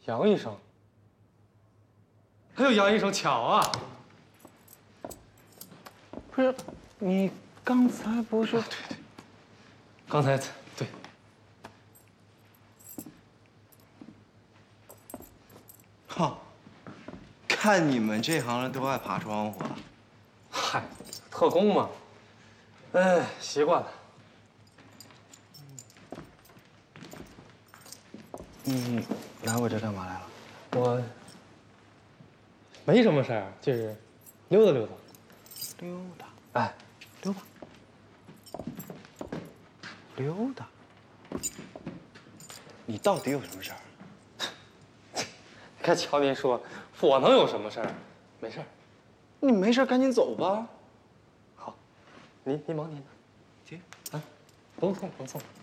杨医生，还有杨医生巧啊！不是，你刚才不是？对，刚才对。 哈，看你们这行人都爱爬窗户啊。 嗨，特工嘛，哎，习惯了。 你来我这干嘛来了？ 我没什么事儿，就是溜达溜达。 溜达。 哎， 溜达。溜达。你到底有什么事儿？ 该瞧您说，我能有什么事儿？没事儿。 你没事赶紧走吧。 好，您忙您的。 行， 啊，不用送，不用送。